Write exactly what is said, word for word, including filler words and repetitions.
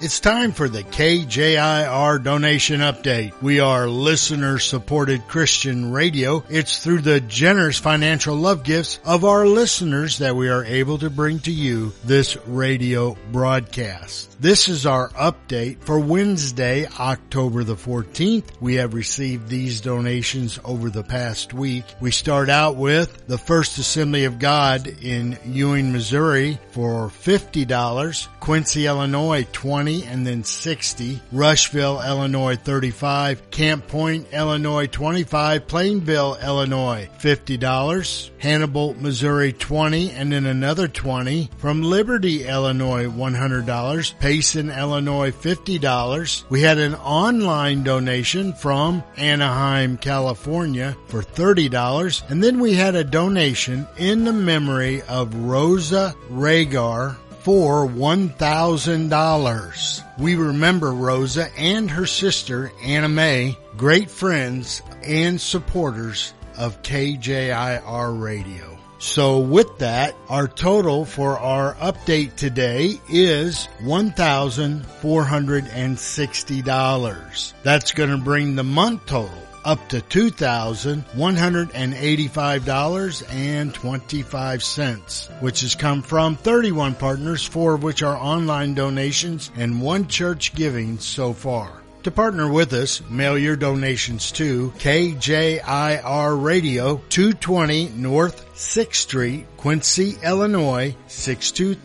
It's time for the K J I R donation update. We are listener-supported Christian radio. It's through the generous financial love gifts of our listeners that we are able to bring to you this radio broadcast. This is our update for Wednesday, October the fourteenth. We have received these donations over the past week. We start out with the First Assembly of God in Ewing, Missouri for fifty dollars, Quincy, Illinois twenty, and then sixty, Rushville, Illinois thirty-five, Camp Point, Illinois twenty-five, Plainville, Illinois fifty dollars, Hannibal, Missouri twenty, and then another twenty, from Liberty, Illinois one hundred dollars, Payson, Illinois fifty dollars. We had an online donation from Anaheim, California for thirty dollars, and then we had a donation in the memory of Rosa Rhagar for one thousand dollars. We remember Rosa and her sister, Anna Mae, great friends and supporters of K J I R Radio. So with that, our total for our update today is one thousand four hundred sixty dollars. That's going to bring the month total up to two thousand one hundred eighty-five dollars and twenty-five cents, which has come from thirty-one partners, four of which are online donations and one church giving so far. To partner with us, mail your donations to K J I R Radio, two twenty North sixth Street, Quincy, Illinois six two